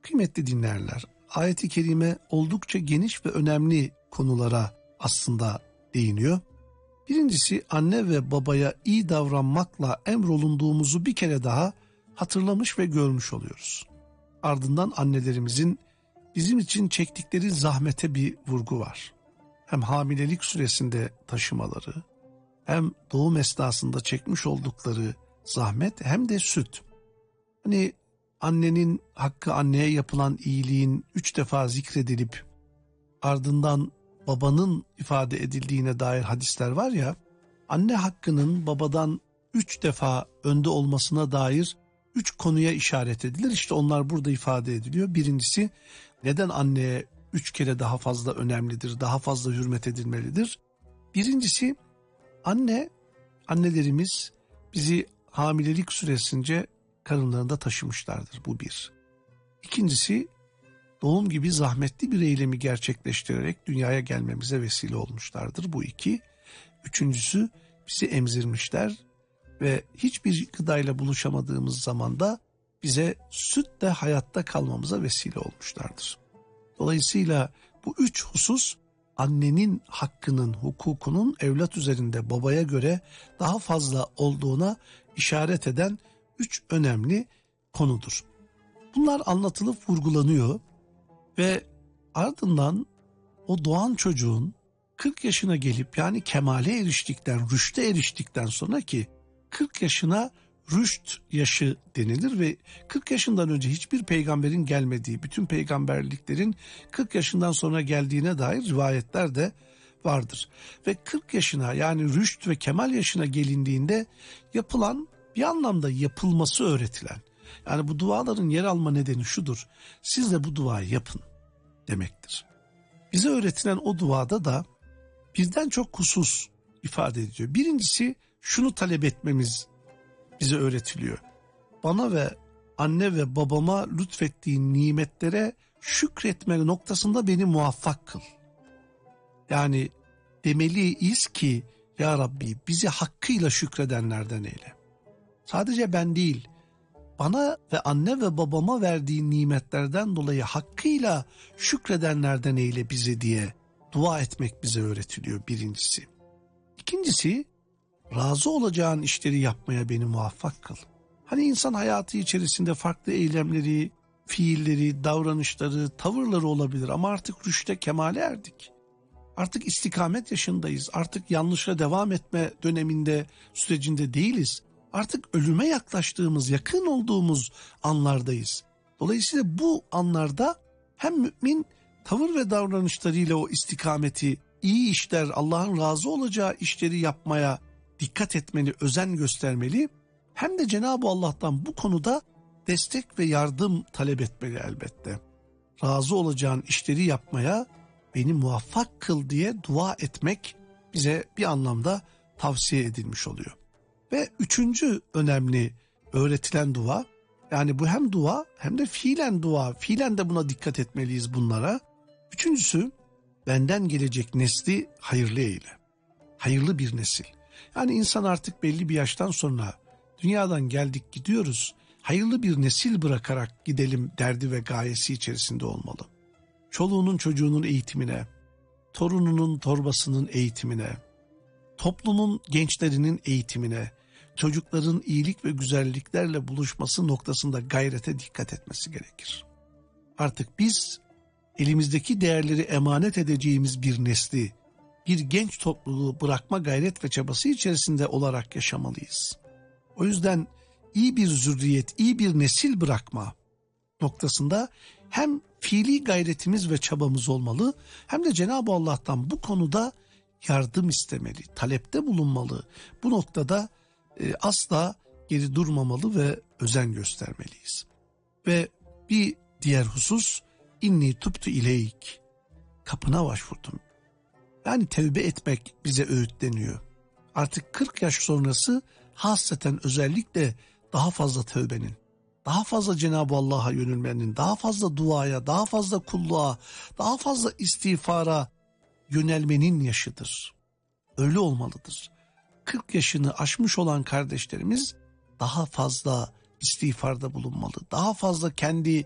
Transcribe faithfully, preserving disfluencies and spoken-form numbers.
Kıymetli dinleyenler, ayet-i kerime oldukça geniş ve önemli konulara aslında değiniyor. Birincisi, anne ve babaya iyi davranmakla emrolunduğumuzu bir kere daha hatırlamış ve görmüş oluyoruz. Ardından annelerimizin bizim için çektikleri zahmete bir vurgu var. Hem hamilelik süresinde taşımaları, hem doğum esnasında çekmiş oldukları zahmet, hem de süt. Hani annenin hakkı, anneye yapılan iyiliğin üç defa zikredilip ardından babanın ifade edildiğine dair hadisler var ya, anne hakkının babadan üç defa önde olmasına dair üç konuya işaret edilir. İşte onlar burada ifade ediliyor. Birincisi, neden anneye üç kere daha fazla önemlidir, daha fazla hürmet edilmelidir? Birincisi, anne, annelerimiz bizi hamilelik süresince karınlarında taşımışlardır. Bu bir. İkincisi, doğum gibi zahmetli bir eylemi gerçekleştirerek dünyaya gelmemize vesile olmuşlardır. Bu iki. Üçüncüsü, bizi emzirmişler ve hiçbir gıdayla buluşamadığımız zaman da bize sütle hayatta kalmamıza vesile olmuşlardır. Dolayısıyla bu üç husus annenin hakkının, hukukunun evlat üzerinde babaya göre daha fazla olduğuna işaret eden üç önemli konudur. Bunlar anlatılıp vurgulanıyor ve ardından o doğan çocuğun kırk yaşına gelip, yani kemale eriştikten, rüşte eriştikten sonra, ki kırk yaşına rüşt yaşı denilir ve kırk yaşından önce hiçbir peygamberin gelmediği, bütün peygamberliklerin kırk yaşından sonra geldiğine dair rivayetler de vardır. Ve kırk yaşına, yani rüşt ve kemal yaşına gelindiğinde yapılan, bir anlamda yapılması öğretilen, yani bu duaların yer alma nedeni şudur: siz de bu duayı yapın demektir. Bize öğretilen o duada da birden çok husus ifade ediyor. Birincisi, şunu talep etmemiz bize öğretiliyor: bana ve anne ve babama lütfettiğin nimetlere şükretme noktasında beni muvaffak kıl. Yani demeliyiz ki, ya Rabbi bizi hakkıyla şükredenlerden eyle. Sadece ben değil, bana ve anne ve babama verdiğin nimetlerden dolayı hakkıyla şükredenlerden eyle bizi diye dua etmek bize öğretiliyor, birincisi. İkincisi, razı olacağın işleri yapmaya beni muvaffak kıl. Hani insan hayatı içerisinde farklı eylemleri, fiilleri, davranışları, tavırları olabilir ama artık rüşte, kemale erdik. Artık istikamet yaşındayız. Artık yanlışa devam etme döneminde, sürecinde değiliz. Artık ölüme yaklaştığımız, yakın olduğumuz anlardayız. Dolayısıyla bu anlarda hem mümin tavır ve davranışlarıyla o istikameti, iyi işler, Allah'ın razı olacağı işleri yapmaya dikkat etmeli, özen göstermeli. Hem de Cenab-ı Allah'tan bu konuda destek ve yardım talep etmeli elbette. Razı olacağın işleri yapmaya beni muvaffak kıl diye dua etmek bize bir anlamda tavsiye edilmiş oluyor. Ve üçüncü önemli öğretilen dua, yani bu hem dua hem de fiilen dua, fiilen de buna dikkat etmeliyiz bunlara. Üçüncüsü, benden gelecek nesli hayırlı eyle. Hayırlı bir nesil. Yani insan artık belli bir yaştan sonra dünyadan geldik gidiyoruz, hayırlı bir nesil bırakarak gidelim derdi ve gayesi içerisinde olmalı. Çoluğunun çocuğunun eğitimine, torununun torbasının eğitimine, toplumun gençlerinin eğitimine, çocukların iyilik ve güzelliklerle buluşması noktasında gayrete dikkat etmesi gerekir. Artık biz elimizdeki değerleri emanet edeceğimiz bir nesli, bir genç topluluğu bırakma gayret ve çabası içerisinde olarak yaşamalıyız. O yüzden iyi bir zürriyet, iyi bir nesil bırakma noktasında hem fiili gayretimiz ve çabamız olmalı, hem de Cenab-ı Allah'tan bu konuda yardım istemeli, talepte bulunmalı. Bu noktada e, asla geri durmamalı ve özen göstermeliyiz. Ve bir diğer husus, inni tubtu ileyk, kapına başvurdum. Yani tevbe etmek bize öğütleniyor. Artık kırk yaş sonrası hasreten özellikle daha fazla tövbenin, daha fazla Cenab-ı Allah'a yönelmenin, daha fazla duaya, daha fazla kulluğa, daha fazla istiğfara yönelmenin yaşıdır. Öyle olmalıdır. kırk yaşını aşmış olan kardeşlerimiz daha fazla istiğfarda bulunmalı. Daha fazla kendi